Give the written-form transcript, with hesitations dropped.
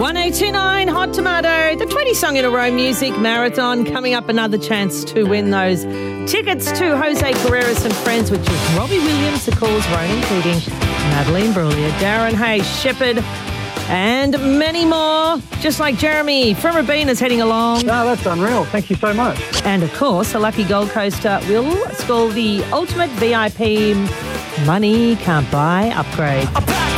1029 Hot Tomato, the 20 Song in a Row Music Marathon. Coming up, another chance to win those tickets to Jose Carreras and Friends, which is Robbie Williams, the Calls, Ronan Keating, Madeline Bruglia, Darren Hayes, Shepherd, and many more, just like Jeremy from Rabina's heading along. No, that's unreal. Thank you so much. And, of course, the lucky Gold Coaster will score the ultimate VIP Money Can't Buy upgrade.